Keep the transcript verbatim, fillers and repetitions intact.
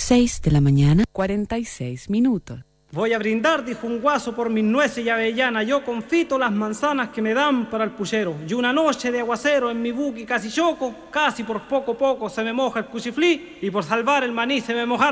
seis de la mañana, cuarenta y seis minutos. Voy a brindar, dijo un guaso, por mis nueces y avellana. Yo confito las manzanas que me dan para el puchero. Y una noche de aguacero en mi buque casi choco. Casi por poco poco se me moja el cuchiflí. Y por salvar el maní se me mojaron